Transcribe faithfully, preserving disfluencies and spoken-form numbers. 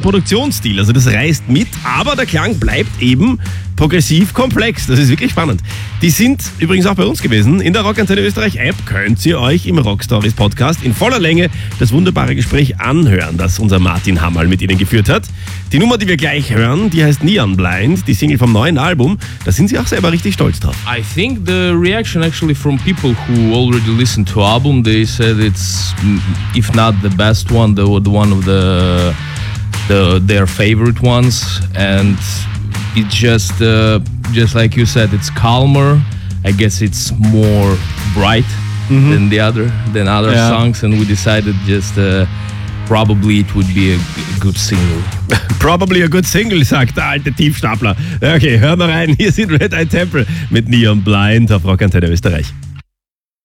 Produktionsstil. Also das reißt mit, aber der Klang bleibt eben progressiv komplex. Das ist wirklich spannend. Die sind übrigens auch bei uns gewesen. In der Rockantenne Österreich App könnt ihr euch im Rockstories Podcast in voller Länge das wunderbare Gespräch anhören, das unser Martin Hammerl mit ihnen geführt hat. Die Nummer, die wir gleich hören, die heißt Neon Blind, die Single vom neuen Album. Da sind sie auch selber richtig stolz drauf. I think the reaction actually from people who already listened to album, they said it's, if not the best one, the, the one of the, the their favorite ones. And it's just, uh, just like you said, it's calmer. I guess it's more bright mm-hmm. than the other, than other yeah. songs. And we decided just uh, probably it would be a, a good single. Probably a good single, sagt der alte Tiefstapler. Okay, hör mal rein. Hier sind Red Eye Temple mit Neon Blind auf Rockantenne Österreich.